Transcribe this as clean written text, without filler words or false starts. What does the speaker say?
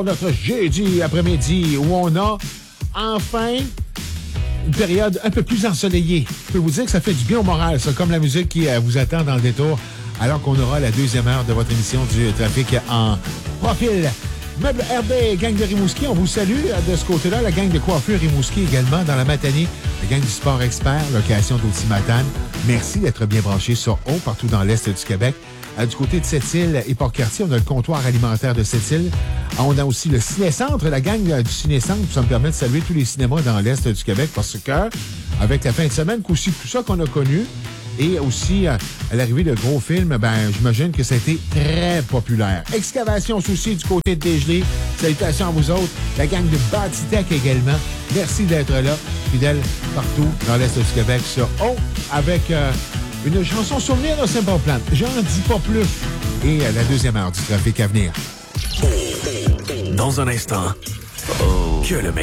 Notre jeudi après-midi où on a enfin une période un peu plus ensoleillée. Je peux vous dire que ça fait du bien au moral, ça, comme la musique qui vous attend dans le détour, alors qu'on aura la deuxième heure de votre émission du trafic en profil. Meuble RD, gang de Rimouski, on vous salue de ce côté-là. La gang de coiffure Rimouski également dans la matinée. La gang du Sport Expert, location d'Outimatane. Merci d'être bien branchés sur O, partout dans l'Est du Québec. Du côté de Sept-Îles et Port-Cartier, on a le comptoir alimentaire de Sept-Îles. On a aussi le Ciné-Centre, la gang du Ciné-Centre. Ça me permet de saluer tous les cinémas dans l'Est du Québec parce que, avec la fin de semaine, qu'aussi tout ça qu'on a connu, et aussi à l'arrivée de gros films, j'imagine que ça a été très populaire. Excavation aussi du côté de Dégelé. Salutations à vous autres. La gang de Batitech également. Merci d'être là, fidèles partout dans l'Est du Québec sur O, avec une chanson souvenir de Simple Plan. J'en dis pas plus. Et la deuxième heure du trafic à venir. Dans un instant, que le